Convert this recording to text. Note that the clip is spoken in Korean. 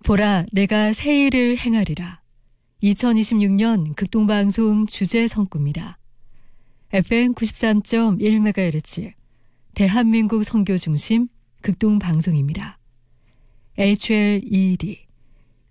보라, 내가 새 일을 행하리라. 2026년 극동방송 주제 성구입니다. FM 93.1MHz 대한민국 선교 중심 극동방송입니다. HLED